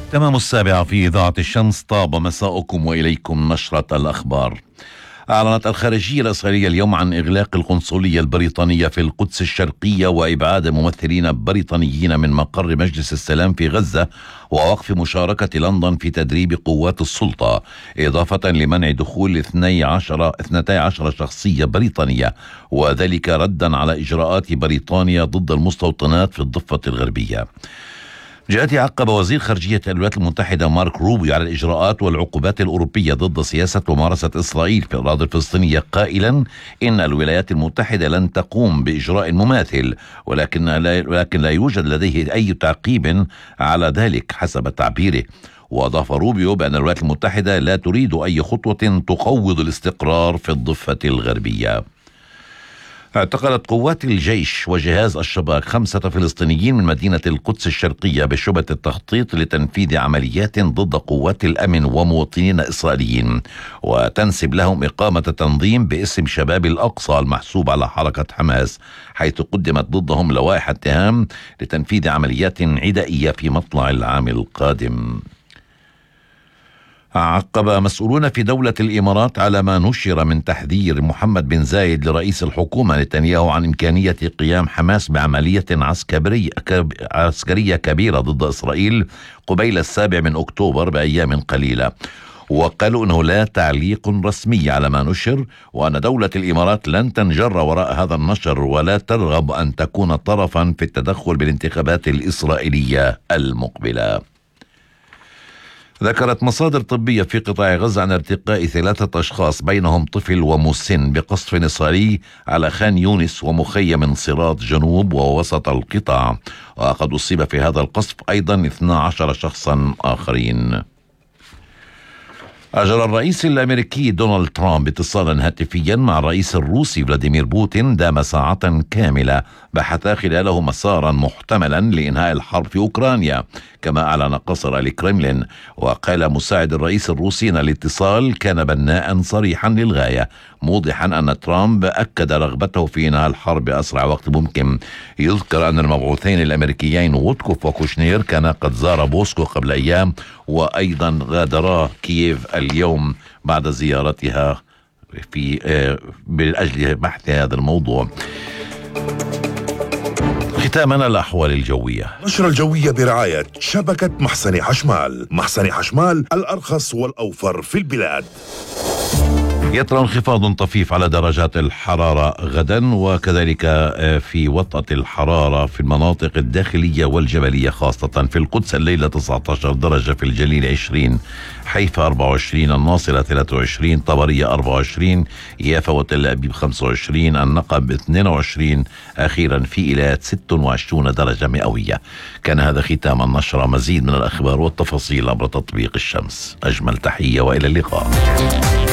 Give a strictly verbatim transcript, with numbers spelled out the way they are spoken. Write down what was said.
تمام السابعة في إذاعة الشمس. طاب مساؤكم وإليكم نشرة الأخبار. أعلنت الخارجية الإسرائيلية اليوم عن إغلاق القنصلية البريطانية في القدس الشرقية وإبعاد ممثلين بريطانيين من مقر مجلس السلام في غزة، ووقف مشاركة لندن في تدريب قوات السلطة، إضافة لمنع دخول اثنتي عشرة شخصية بريطانية، وذلك ردا على إجراءات بريطانيا ضد المستوطنات في الضفة الغربية. جاءت عقب وزير خارجية الولايات المتحدة مارك روبيو على الإجراءات والعقوبات الأوروبية ضد سياسة وممارسة إسرائيل في الأراضي الفلسطينية، قائلا إن الولايات المتحدة لن تقوم بإجراء مماثل، ولكن لا, ولكن لا يوجد لديه أي تعقيب على ذلك حسب تعبيره. وأضاف روبيو بأن الولايات المتحدة لا تريد أي خطوة تقوض الاستقرار في الضفة الغربية. اعتقلت قوات الجيش وجهاز الشباك خمسة فلسطينيين من مدينة القدس الشرقية بشبهة التخطيط لتنفيذ عمليات ضد قوات الأمن ومواطنين إسرائيليين، وتنسب لهم إقامة تنظيم باسم شباب الأقصى المحسوب على حركة حماس، حيث قدمت ضدهم لوائح اتهام لتنفيذ عمليات عدائية في مطلع العام القادم. عقب مسؤولون في دولة الإمارات على ما نشر من تحذير محمد بن زايد لرئيس الحكومة نتنياهو عن إمكانية قيام حماس بعملية عسكرية عسكرية كبيرة ضد إسرائيل قبيل السابع من أكتوبر بأيام قليلة، وقالوا أنه لا تعليق رسمي على ما نشر، وأن دولة الإمارات لن تنجر وراء هذا النشر ولا ترغب أن تكون طرفا في التدخل بالانتخابات الإسرائيلية المقبلة. ذكرت مصادر طبية في قطاع غزة عن ارتقاء ثلاثة أشخاص بينهم طفل ومسن بقصف إسرائيلي على خان يونس ومخيم صراط جنوب ووسط القطاع، وقد أصيب في هذا القصف أيضا اثني عشر شخصا آخرين. أجرى الرئيس الأمريكي دونالد ترامب اتصالا هاتفيا مع الرئيس الروسي فلاديمير بوتين دام ساعة كاملة، بحث خلاله مسارا محتملا لإنهاء الحرب في أوكرانيا، كما أعلن قصر الكرملين. وقال مساعد الرئيس الروسي أن الاتصال كان بناء صريحا للغاية، موضحا أن ترامب أكد رغبته في إنهاء الحرب بأسرع وقت ممكن. يذكر أن المبعوثين الأمريكيين وودكوف وكوشنير كانا قد زار موسكو قبل أيام، وأيضا غادرا كييف اليوم بعد زيارتها في من أجل بحث هذا الموضوع. ختاما الأحوال الجوية. نشرة الجوية برعاية شبكة محسن حشمال. محسن حشمال الأرخص والأوفر في البلاد. يطرأ انخفاض طفيف على درجات الحرارة غدا، وكذلك في وطأة الحرارة في المناطق الداخلية والجبلية، خاصة في القدس الليلة تسعة عشر درجة، في الجليل عشرين، حيفا أربعة وعشرين، الناصرة ثلاثة وعشرين، طبرية أربعة وعشرين، يافا وتل أبيب خمسة وعشرين، النقب اثنين وعشرين، أخيرا في إيلات ستة وعشرين درجة مئوية. كان هذا ختام النشرة. مزيد من الأخبار والتفاصيل عبر تطبيق الشمس. أجمل تحية وإلى اللقاء.